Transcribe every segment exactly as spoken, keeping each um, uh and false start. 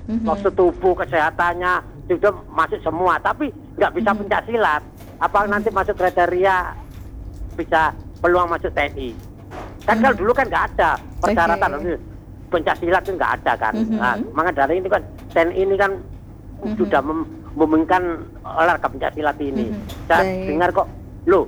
Mm-hmm. postur tubuh, kesehatannya sudah masuk semua, tapi nggak bisa Mm-hmm. pencak silat. Apa mm-hmm. nanti masuk kriteria bisa peluang masuk T N I? Kan mm-hmm. kalau dulu kan nggak ada persyaratan okay. pencak silat itu nggak ada kan. Mm-hmm. Nah, maka dari ini kan T N I ini kan mm-hmm. sudah mem- memungkinkan olahraga pencak silat ini. Mm-hmm. Saya Baik. dengar kok, loh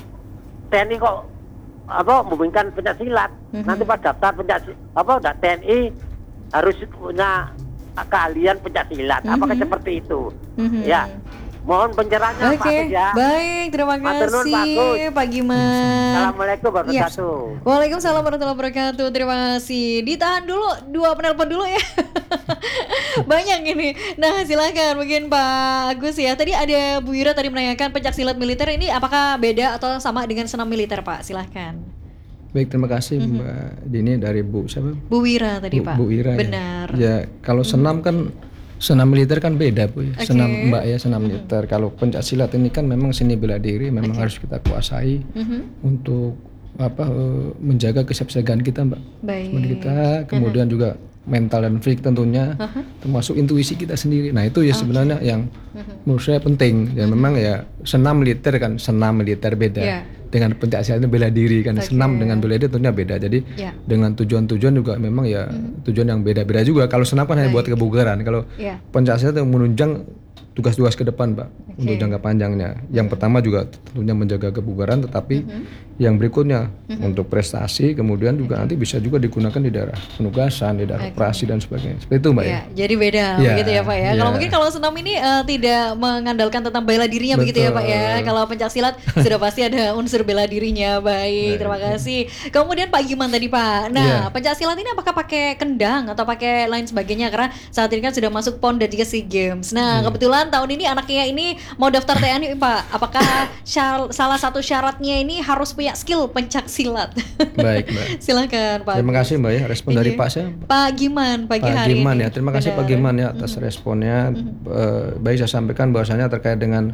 T N I kok apa memungkinkan pencak silat. Mm-hmm. Nanti pas daftar pencak apa udah T N I harus punya keahlian pencak silat. Mm-hmm. Apakah seperti itu? Mm-hmm. Ya. Mohon pencerahannya Oke, okay. ya. Baik, terima kasih Pak Giman. Assalamualaikum warahmatullahi wabarakatuh. Ya. Waalaikumsalam warahmatullahi wabarakatuh. Terima kasih. Ditahan dulu, dua penelpon dulu ya. Banyak ini. Nah, silakan mungkin Pak Agus ya. Tadi ada Bu Ira tadi menanyakan pencak silat militer ini apakah beda atau sama dengan senam militer, Pak? Silakan. Baik, terima kasih mm-hmm. Mbak Dini dari Bu siapa? Bu Wira tadi, Bu, Pak. Bu Wira. Benar. Ya, ya kalau senam mm-hmm. kan senam militer kan beda Bu ya. Okay. Senam Mbak ya, senam mm-hmm. militer. Kalau pencak silat ini kan memang seni bela diri, memang okay. harus kita kuasai mm-hmm. untuk apa uh, menjaga kesiapsiagaan kita Mbak. Baik. Kita kemudian uh-huh. juga mental dan fisik tentunya, uh-huh. termasuk intuisi kita sendiri. Nah, itu ya okay. sebenarnya yang uh-huh. menurut saya penting. Dan uh-huh. memang ya senam militer kan, senam militer beda. Yeah. Dengan pencak silat itu bela diri kan, okay. senam dengan bela diri tentunya beda. Jadi yeah. dengan tujuan-tujuan juga memang ya mm-hmm. tujuan yang beda-beda juga. Kalau senam kan hanya buat kebugaran, kalau yeah. pencak silat itu menunjang tugas-tugas ke depan, Pak, okay. untuk jangka panjangnya. Yang mm-hmm. pertama juga tentunya menjaga kebugaran, tetapi mm-hmm. yang berikutnya mm-hmm. untuk prestasi, kemudian juga okay. nanti bisa juga digunakan di daerah penugasan, di daerah okay. operasi dan sebagainya. Seperti itu, Mbak. Yeah. Ya. Jadi beda, yeah. begitu ya, Pak ya. Yeah. Kalau mungkin kalau senam ini uh, tidak mengandalkan tentang bela dirinya, betul. Begitu ya, Pak ya. Kalau pencak silat sudah pasti ada unsur bela dirinya. Baik, terima kasih. Kemudian Pak Giman tadi, Pak. Nah, yeah. pencak silat ini apakah pakai kendang atau pakai lain sebagainya? Karena saat ini kan sudah masuk P O N dan juga SEA Games. Nah, yeah. kebetulan tahun ini anaknya ini mau daftar T N I, Pak. Apakah syar- salah satu syaratnya ini harus punya skill pencak silat? Baik, Mbak. Silakan, Pak. Terima kasih, Mbak ya. Respon ini. Dari Pak saya. Pak Giman pagi Pak hari Giman ini. ya. Terima kasih Benar. Pak Giman ya atas mm-hmm. responnya. Mm-hmm. Uh, baik, saya sampaikan bahwasanya terkait dengan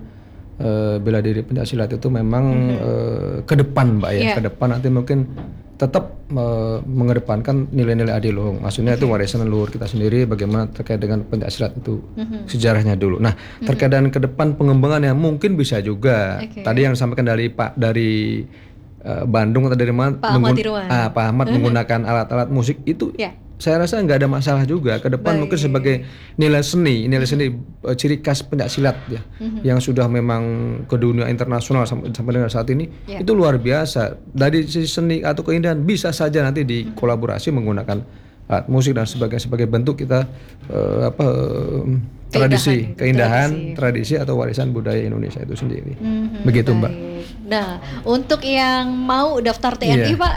uh, bela diri pencak silat itu memang mm-hmm. uh, ke depan, Mbak ya. Yeah. Ke depan nanti mungkin tetap uh, mengedepankan nilai-nilai adiluhung. Maksudnya okay. itu warisan leluhur kita sendiri, bagaimana terkait dengan pencak silat itu mm-hmm. sejarahnya dulu. Nah, mm-hmm. terkait dengan ke depan pengembangan yang mungkin bisa juga. Okay. Tadi yang disampaikan dari Pak dari uh, Bandung atau dari mana? Pak Ahmad Irwan. Ah, Pak Ahmad mm-hmm. menggunakan alat-alat musik itu. Yeah. Saya rasa nggak ada masalah juga. Ke depan Baik. Mungkin sebagai nilai seni, nilai seni uh, ciri khas pencak silat ya, mm-hmm. yang sudah memang ke dunia internasional sampai, sampai dengan saat ini yeah. itu luar biasa. Dari sisi seni atau keindahan bisa saja nanti dikolaborasi mm-hmm. menggunakan alat musik dan sebagai sebagai bentuk kita uh, apa uh, tradisi, keindahan, keindahan tradisi. tradisi atau warisan budaya Indonesia itu sendiri. Mm-hmm. Begitu, Baik. Mbak. Nah, untuk yang mau daftar T N I, yeah. Pak,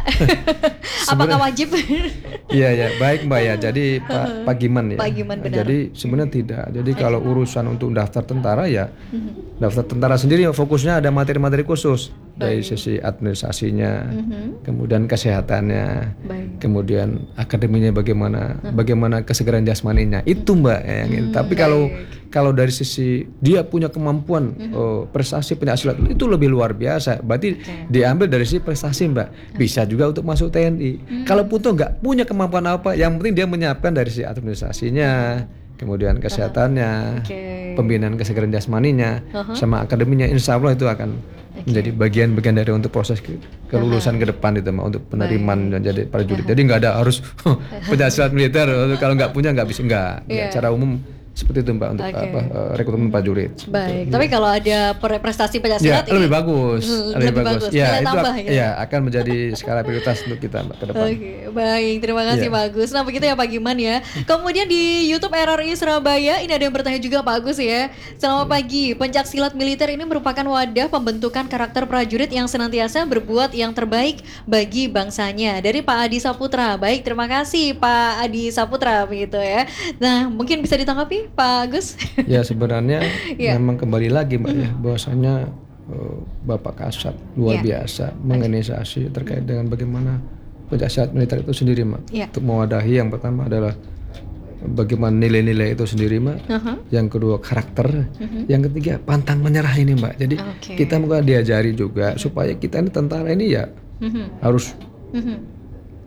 apakah wajib? Iya ya, baik Mbak ya. Jadi Pak Pak Giman ya. Pak Giman, benar. Jadi sebenarnya tidak. Jadi okay. kalau urusan untuk daftar tentara ya, mm-hmm. daftar tentara sendiri fokusnya ada materi-materi khusus dari sisi administrasinya, mm-hmm. kemudian kesehatannya, baik. Kemudian akademinya bagaimana, mm-hmm. bagaimana kesegaran jasmaninya. Itu Mbak ya. Mm-hmm. Tapi kalau kalau dari sisi dia punya kemampuan mm-hmm. oh, prestasi pencak silat itu lebih luar biasa. Berarti okay. diambil dari sisi prestasi, Mbak. Bisa juga untuk masuk T N I. Mm-hmm. Kalaupun tuh nggak punya kemampuan apa, yang penting dia menyiapkan dari sisi administrasinya, kemudian kesehatannya, okay. pembinaan kesegaran jasmaninya, uh-huh. sama akademinya, insya Allah itu akan okay. menjadi bagian-bagian dari untuk proses ke, kelulusan uh-huh. ke depan itu, Mbak, untuk penerimaan dan jadi prajurit. Uh-huh. Jadi nggak ada harus pencak silat militer, kalau nggak punya nggak bisa, nggak. Yeah. Cara umum seperti itu, Mbak, untuk okay. apa uh, rekrutmen prajurit. Baik, gitu. tapi kalau ada prestasi pencak silat ya, lebih bagus, lebih, lebih bagus. bagus. Ya, Nilai itu tambah, ak- ya? ya akan menjadi skala prioritas untuk kita, Mbak, ke depan. Oke, okay. Baik, terima kasih ya. Pak Agus. Nah, begitu ya Pak Giman ya. Kemudian di YouTube R R I Surabaya ini ada yang bertanya juga Pak Agus ya. Selamat pagi, pencak silat militer ini merupakan wadah pembentukan karakter prajurit yang senantiasa berbuat yang terbaik bagi bangsanya. Dari Pak Adi Saputra. Baik, terima kasih Pak Adi Saputra begitu ya. Nah, mungkin bisa ditanggapi Pak Agus? Ya sebenarnya yeah. memang kembali lagi Mbak mm. ya bahwasanya uh, Bapak Kasat luar yeah. biasa menginisiasi okay. terkait dengan bagaimana pencak silat militer itu sendiri, Mbak. Yeah. Untuk mewadahi yang pertama adalah bagaimana nilai-nilai itu sendiri, Mbak. Uh-huh. Yang kedua karakter, uh-huh. yang ketiga pantang menyerah ini, Mbak. Jadi okay. kita mungkin diajari juga uh-huh. supaya kita ini tentara ini ya uh-huh. harus uh-huh.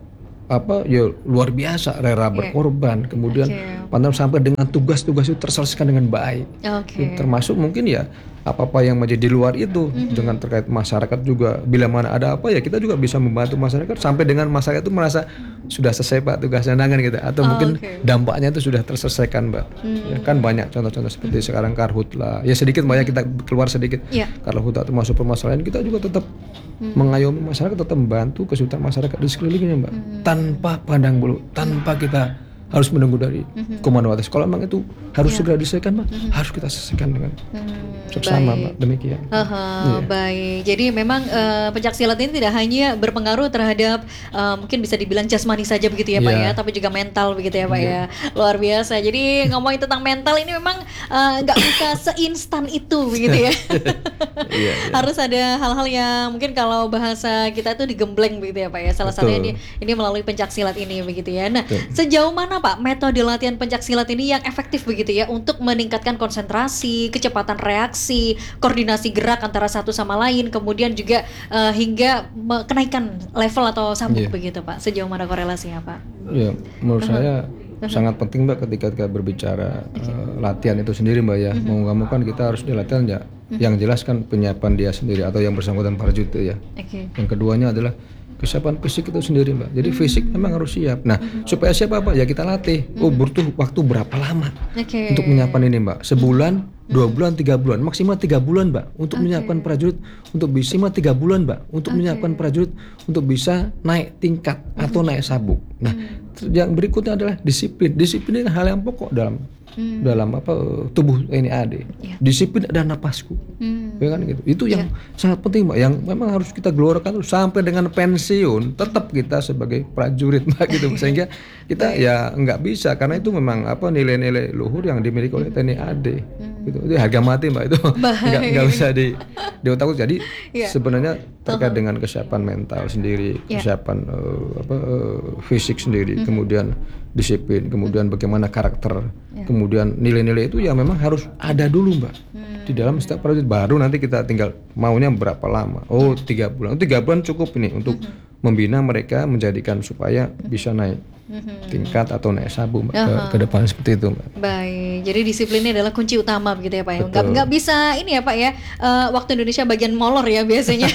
apa ya luar biasa rela berkorban, yeah. kemudian okay. pandang sampai dengan tugas-tugas itu terselesaikan dengan baik. Okay. Termasuk mungkin ya apa-apa yang menjadi di luar itu mm-hmm. dengan terkait masyarakat juga, bila mana ada apa ya kita juga bisa membantu masyarakat sampai dengan masyarakat itu merasa sudah selesai Pak tugasnya dengan gitu, atau oh, mungkin okay. dampaknya itu sudah terselesaikan Mbak. Mm. Ya, kan banyak contoh-contoh seperti mm. sekarang karhutlah ya sedikit banyak kita keluar sedikit yeah. karhutlah termasuk permasalahan kita juga tetap mm. mengayomi masyarakat, tetap membantu kesulitan masyarakat di sekelilingnya Mbak, mm. tanpa pandang bulu, tanpa kita harus menunggu dari mm-hmm. komando atas. Kalau memang itu harus yeah. segera diselesaikan Mbak, mm-hmm. harus kita selesaikan dengan mm, seksama Mbak, demikian. Uh-huh, yeah. Baik, jadi memang uh, pencaksilat ini tidak hanya berpengaruh terhadap uh, mungkin bisa dibilang jasmani saja begitu ya Pak yeah. ya, tapi juga mental begitu ya Pak yeah. ya. Luar biasa. Jadi ngomongin tentang mental ini memang nggak uh, bisa seinstan itu begitu ya. yeah, yeah. Harus ada hal-hal yang mungkin kalau bahasa kita itu digembleng begitu ya Pak ya. Salah satunya ini, ini melalui pencaksilat ini begitu ya. Nah, Betul. sejauh mana Pak metode latihan pencaksilat ini yang efektif begitu ya untuk meningkatkan konsentrasi, kecepatan reaksi, koordinasi gerak antara satu sama lain, kemudian juga uh, hingga kenaikan level atau sabuk yeah. begitu Pak. Sejauh mana korelasinya Pak? Ya, menurut uh-huh. saya uh-huh. sangat penting Mbak ketika kita berbicara okay. uh, latihan itu sendiri Mbak ya. Uh-huh. Mau nggak mau kan kita harus dilatihan ya. Uh-huh. Yang jelas kan penyiapan dia sendiri atau yang bersangkutan prajurit ya. Okay. Yang keduanya adalah kesiapan fisik itu sendiri Mbak. Jadi fisik memang harus siap. Nah, mm-hmm. supaya siap apa? Ya kita latih. Oh, butuh waktu berapa lama okay. untuk menyiapkan ini Mbak? Sebulan, mm-hmm. dua bulan, tiga bulan, maksimal tiga bulan Mbak untuk okay. menyiapkan prajurit untuk bisa maksimal tiga bulan Mbak untuk okay. menyiapkan prajurit untuk bisa naik tingkat mm-hmm. atau naik sabuk. Nah, mm-hmm. yang berikutnya adalah disiplin. Disiplin ini hal yang pokok dalam Hmm. dalam apa tubuh T N I A D. Yeah. Disiplin ada napasku. Hmm. Ya kan gitu. Itu yang yeah. sangat penting Mbak, yang memang harus kita gelorakan sampai dengan pensiun tetap kita sebagai prajurit Mbak gitu. Sehingga kita ya nggak bisa karena itu memang apa nilai-nilai luhur yang dimiliki oleh T N I A D. Hmm. Gitu. Itu harga mati Mbak itu. nggak nggak bisa di di otak. Jadi yeah. sebenarnya terkait uh-huh. dengan kesiapan mental sendiri, yeah. kesiapan uh, apa uh, fisik sendiri, mm-hmm. kemudian disiplin, kemudian mm-hmm. bagaimana karakter, yeah. kemudian nilai-nilai itu yang memang harus ada dulu Mbak hmm. di dalam setiap prajurit. Baru nanti kita tinggal maunya berapa lama. Oh tiga bulan, tiga bulan cukup ini untuk mm-hmm. membina mereka, menjadikan supaya mm-hmm. bisa naik mm-hmm. tingkat atau naik sabuk Mbak, uh-huh. ke, ke depan seperti itu Mbak. Baik, jadi disiplinnya adalah kunci utama begitu ya Pak ya. Nggak, nggak bisa ini ya Pak ya, uh, waktu Indonesia bagian molor ya biasanya.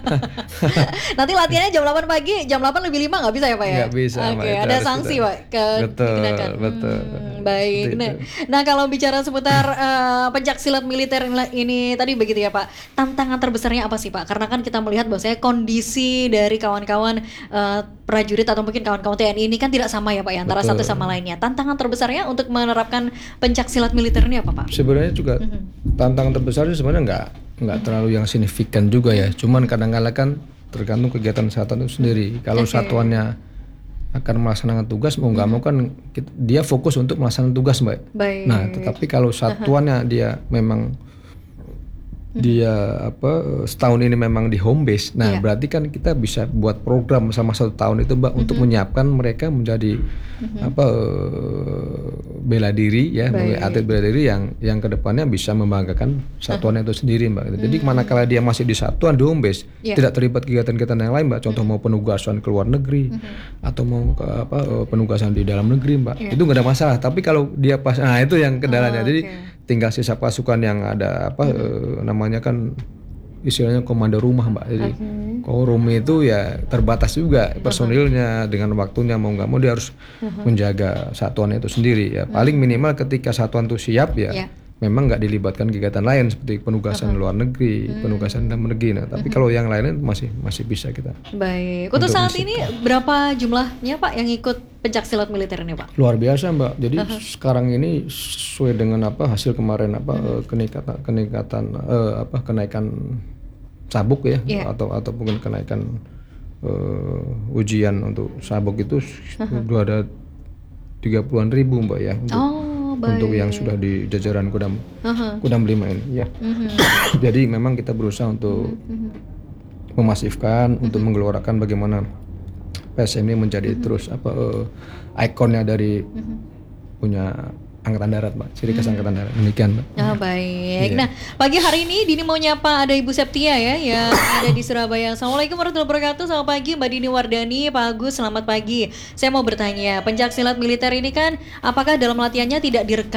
Nanti latihannya jam delapan pagi, jam delapan lebih lima nggak bisa ya Pak ya? Nggak bisa. Oke, okay, ada sanksi kita. Pak ke betul, dikenakan. Betul. Hmm, baik. Nah, nah kalau bicara seputar uh, pencaksilat militer ini tadi begitu ya Pak, tantangan terbesarnya apa sih Pak? Karena kan kita melihat bahwasanya kondisi dari kawan-kawan uh, prajurit atau mungkin kawan-kawan T N I ini kan tidak sama ya Pak ya antara Betul. Satu sama lainnya. Tantangan terbesarnya untuk menerapkan pencaksilat militer ini apa Pak? Sebenarnya juga mm-hmm. tantangan terbesarnya sebenarnya nggak nggak mm-hmm. terlalu yang signifikan juga ya. Cuman kadang-kadang kan tergantung kegiatan satuan itu sendiri. Kalau okay. satuannya akan melaksanakan tugas mau nggak mm-hmm. mau kan kita, dia fokus untuk melaksanakan tugas Mbak. Baik. Nah tetapi kalau satuannya uh-huh. dia memang dia apa setahun ini memang di home base. Nah, yeah. berarti kan kita bisa buat program sama satu tahun itu Mbak mm-hmm. untuk menyiapkan mereka menjadi mm-hmm. apa bela diri ya, menjadi atlet bela diri yang yang kedepannya bisa membanggakan satuannya uh-huh. itu sendiri Mbak. Jadi mm-hmm. manakala dia masih di satuan di home base, yeah. tidak terlibat kegiatan-kegiatan yang lain Mbak. Contoh mm-hmm. mau penugasan ke luar negeri mm-hmm. atau mau ke apa penugasan di dalam negeri Mbak. Yeah. Itu nggak ada masalah. Tapi kalau dia pas, nah itu yang kendalanya. Oh, Jadi okay. tinggal sisa pasukan yang ada apa mm-hmm. eh, namanya kan istilahnya komando rumah Mbak. Jadi okay. kalau rumah itu ya terbatas juga personilnya uh-huh. dengan waktunya mau nggak mau dia harus uh-huh. menjaga satuan itu sendiri ya. Uh-huh. Paling minimal ketika satuan itu siap ya. Yeah. Memang nggak dilibatkan kegiatan lain seperti penugasan uh-huh. luar negeri, hmm. penugasan dalam negeri. Nah, tapi uh-huh. kalau yang lainnya masih masih bisa kita. Baik. Untuk saat ini berapa jumlahnya Pak yang ikut pencaksilat militer ini Pak? Luar biasa Mbak. Jadi uh-huh. sekarang ini sesuai dengan apa hasil kemarin apa uh-huh. keningkatan keningkatan uh, apa kenaikan sabuk ya yeah. atau atau mungkin kenaikan uh, ujian untuk sabuk itu uh-huh. udah ada tiga puluhan ribu Mbak ya. Untuk, oh. Baik. Untuk yang sudah di jajaran Kodam uh-huh. Kodam lima ini ya. Uh-huh. Jadi memang kita berusaha untuk uh-huh. memasifkan uh-huh. untuk menggelorakan bagaimana P S M ini menjadi uh-huh. terus apa uh, ikonnya dari uh-huh. punya Angkatan Darat, Mbak. Ciri khas hmm. Angkatan Darat. Demikian, Mbak. Ah, baik. Yeah. Nah, pagi hari ini Dini mau nyapa ada Ibu Septia ya yang ada di Surabaya. Assalamualaikum warahmatullahi wabarakatuh. Selamat pagi Mbak Dini Wardani, Pak Agus. Selamat pagi. Saya mau bertanya, pencak silat militer ini kan apakah dalam latihannya tidak direkam